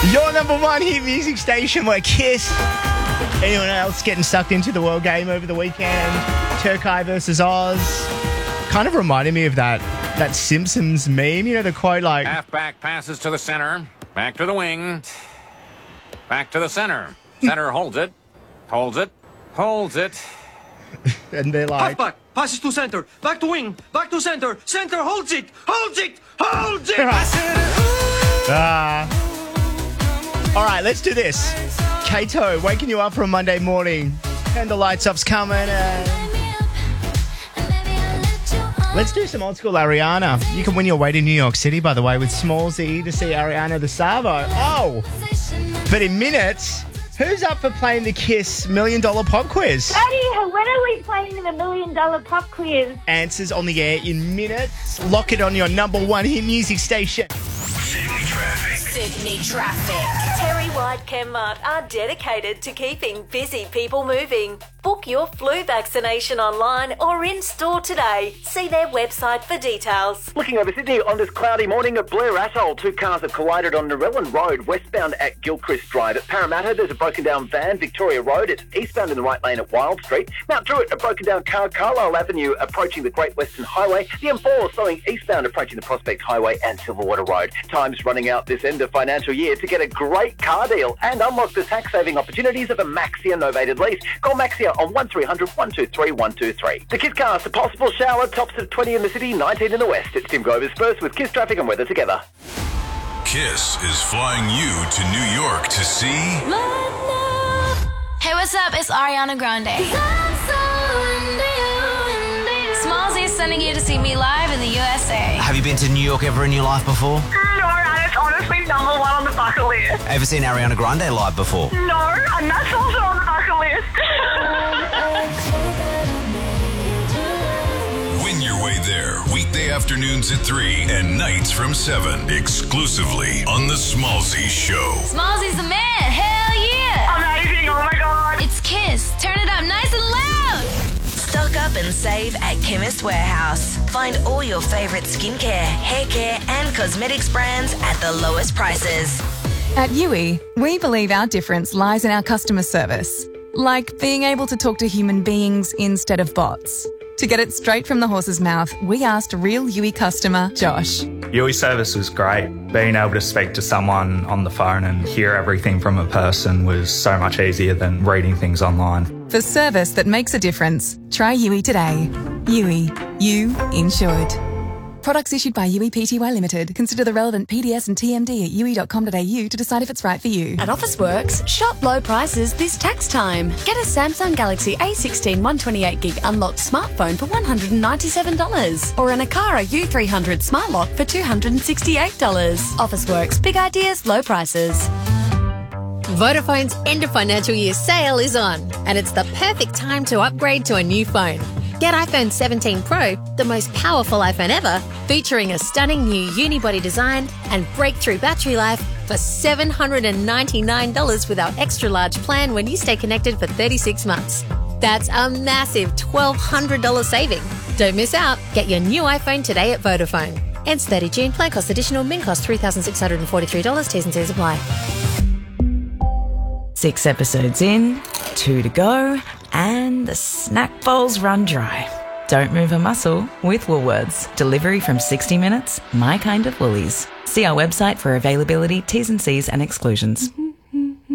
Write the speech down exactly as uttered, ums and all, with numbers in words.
Your number one hit music station where Kiss. Anyone else getting sucked into the World Game over the weekend? Turkey versus Oz. Kind of reminded me of that that Simpsons meme. You know, the quote like... Halfback passes to the center. Back to the wing. Back to the center. Center holds it. Holds it. Holds it. And they're like... Halfback passes to center. Back to wing. Back to center. Center holds it. Holds it. Holds it. Ah. All right, let's do this. Kato, waking you up for a Monday morning. And the lights up's coming. And... let's do some old school Ariana. You can win your way to New York City, by the way, with Smallzy to see Ariana the Savo. Oh, but in minutes, who's up for playing the Kiss Million Dollar Pop Quiz? Daddy, when are we playing the Million Dollar Pop Quiz? Answers on the air in minutes. Lock it on your number one hit music station. Sydney Traffic. Sydney Traffic. Terry White Chemmart are dedicated to keeping busy people moving. Book your flu vaccination online or in-store today. See their website for details. Looking over Sydney on this cloudy morning at Blair Atoll, two cars have collided on Narellan Road, westbound at Gilchrist Drive. At Parramatta, there's a broken down van, Victoria Road. It's eastbound in the right lane at Wild Street. Mount Druitt, a broken down car, Carlisle Avenue, approaching the Great Western Highway. The M four slowing eastbound, approaching the Prospect Highway and Silverwater Road. Time's running out this end of financial year to get a great car deal and unlock the tax-saving opportunities of a Maxia novated lease. Call Maxia on one three hundred, one two three, one two three. The Kiss Cast, a possible shower, tops of twenty in the city, nineteen in the west. It's Tim Grover's first with Kiss Traffic and weather together. Kiss is flying you to New York to see... Hey, what's up? It's Ariana Grande. Smallzy is sending you to see me live in the U S A. Have you been to New York ever in your life before? No, and it's honestly number one on the bucket list. Ever seen Ariana Grande live before? No, and that's also on the bucket list. Win your way there weekday afternoons at three and nights from seven, exclusively on The Smallzy Show. Smallzy's the man. Hell yeah. Amazing. Oh, my God. It's Kiss. Turn it up nice and loud. Stock up and save at Chemist Warehouse. Find all your favourite skincare, hair care and cosmetics brands at the lowest prices. At U I, we believe our difference lies in our customer service. Like being able to talk to human beings instead of bots. To get it straight from the horse's mouth, we asked real U I customer Josh. U I service was great. Being able to speak to someone on the phone and hear everything from a person was so much easier than reading things online. For service that makes a difference, try U I today. U I, you insured. Products issued by U I Pty Limited. Consider the relevant P D S and T M D at u i dot com dot a u to decide if it's right for you. At Officeworks, shop low prices this tax time. Get a Samsung Galaxy A sixteen one twenty-eight gig unlocked smartphone for one hundred ninety-seven dollars or an Akara U three hundred Smart Lock for two hundred sixty-eight dollars. Officeworks, big ideas, low prices. Vodafone's end of financial year sale is on, and it's the perfect time to upgrade to a new phone. Get iPhone seventeen Pro, the most powerful iPhone ever, featuring a stunning new unibody design and breakthrough battery life for seven hundred ninety-nine dollars with our extra large plan when you stay connected for thirty-six months. That's a massive twelve hundred dollars saving. Don't miss out. Get your new iPhone today at Vodafone. Ends thirty June. Plan cost additional. Min cost three thousand six hundred forty-three dollars. T's and C's apply. Six episodes in, two to go, and the snack bowls run dry. Don't move a muscle with Woolworths. Delivery from sixty minutes, my kind of Woolies. See our website for availability, T's and C's and exclusions.